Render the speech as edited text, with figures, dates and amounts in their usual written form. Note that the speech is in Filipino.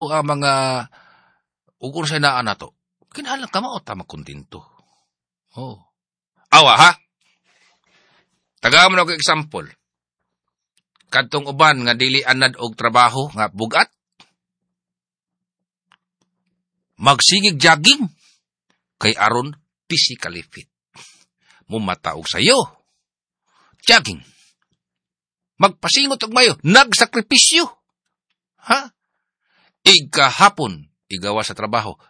ang mga ug unsay naa nato. Kinahanglan kamaot ta magkontento. Oh. Awa ha. Tagamo na ko example. Kadtong uban nga dili anad og trabaho nga bugat. Magsigig jogging kay aron physically fit. Mumata og sayo. Jogging. Magpasingot og mayo, nagsakripisyo. Ha? Igahapon, igawa sa trabaho,